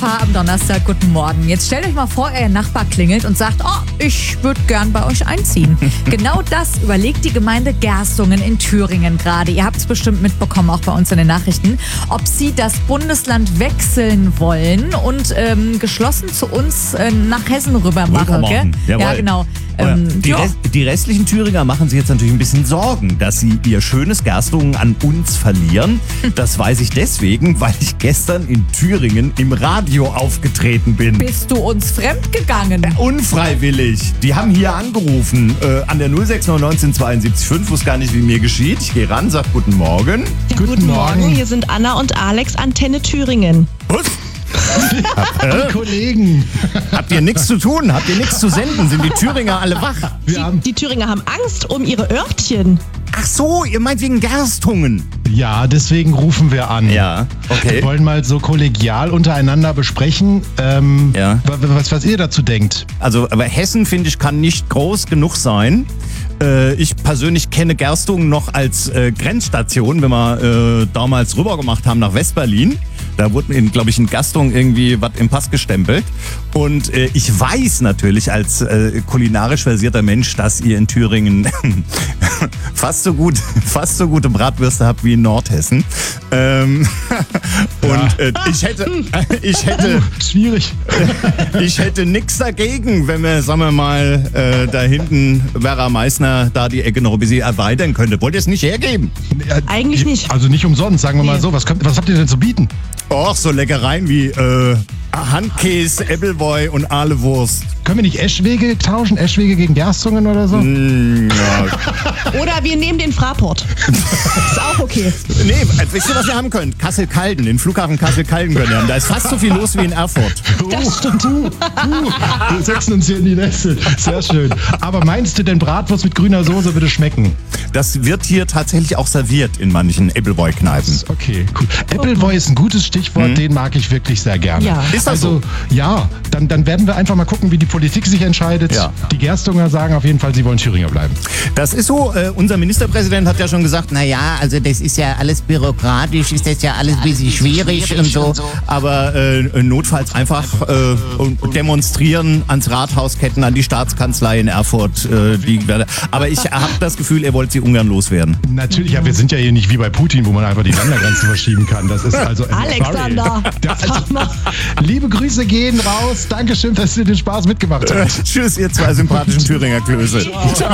Am Donnerstag, guten Morgen. Jetzt stellt euch mal vor, euer Nachbar klingelt und sagt, oh, ich würde gern bei euch einziehen. Genau das überlegt die Gemeinde Gerstungen in Thüringen gerade. Ihr habt es bestimmt mitbekommen, auch bei uns in den Nachrichten, ob sie das Bundesland wechseln wollen und geschlossen zu uns nach Hessen rüber machen. Gell? Ja, genau. Die restlichen Thüringer machen sich jetzt natürlich ein bisschen Sorgen, dass sie ihr schönes Gerstungen an uns verlieren. Das weiß ich deswegen, weil ich gestern in Thüringen im Radio aufgetreten bin. Bist du uns fremdgegangen? Unfreiwillig. Die haben hier angerufen an der 069 72 wusste gar nicht, wie mir geschieht. Ich gehe ran, sag guten Morgen. Ja, guten Morgen, hier sind Anna und Alex, Antenne Thüringen. Was? Die Kollegen. Habt ihr nichts zu tun? Habt ihr nichts zu senden? Sind die Thüringer alle wach? Die Thüringer haben Angst um ihre Örtchen. Ach so, ihr meint wegen Gerstungen. Ja, deswegen rufen wir an. Ja, okay. Wir wollen mal so kollegial untereinander besprechen, was ihr dazu denkt. Also, aber Hessen, finde ich, kann nicht groß genug sein. Ich persönlich kenne Gerstungen noch als Grenzstation, wenn wir damals rüber gemacht haben nach Westberlin. Da wurden, glaube ich, in Gerstungen irgendwie was im Pass gestempelt. Und ich weiß natürlich als kulinarisch versierter Mensch, dass ihr in Thüringen fast so gute Bratwürste habt wie in Nordhessen. Schwierig. Ich hätte nichts dagegen, wenn wir, sagen wir mal, da hinten Werra Meißner da die Ecke noch ein bisschen erweitern könnte. Wollt ihr es nicht hergeben? Eigentlich nicht. Also nicht umsonst, sagen wir mal so. Was habt ihr denn zu bieten? Och, so Leckereien wie Handkäse, Appleboy und Ahlewurst. Können wir nicht Eschwege tauschen? Eschwege gegen Gerstungen oder so? Ja. Oder wir nehmen den Fraport. Ist auch okay. Nee, wisst ihr, was ihr haben könnt? Kassel-Calden, den Flughafen Kassel-Calden könnt ihr haben. Da ist fast so viel los wie in Erfurt. Das stimmt. Wir setzen uns hier in die Nässe. Sehr schön. Aber meinst du denn, Bratwurst mit grüner Soße würde schmecken? Das wird hier tatsächlich auch serviert in manchen Appleboy-Kneipen. Okay, cool. Appleboy ist ein gutes Stichwort, den mag ich wirklich sehr gerne. Ja. Ist das so? Ja, dann werden wir einfach mal gucken, wie die Politik sich entscheidet. Ja. Die Gerstunger sagen auf jeden Fall, sie wollen Thüringer bleiben. Das ist so, unser Ministerpräsident hat ja schon gesagt, naja, also das ist ja alles bürokratisch, ist das ja alles ein bisschen schwierig und so. Aber notfalls einfach demonstrieren ans Rathausketten, an die Staatskanzlei in Erfurt. Aber ich habe das Gefühl, er wollte sie ungern loswerden. Natürlich, ja, wir sind ja hier nicht wie bei Putin, wo man einfach die Ländergrenzen verschieben kann. Das ist also Alexander! Liebe Grüße gehen raus. Dankeschön, dass ihr den Spaß mitgemacht habt. Tschüss, ihr zwei sympathischen Thüringer Klöße.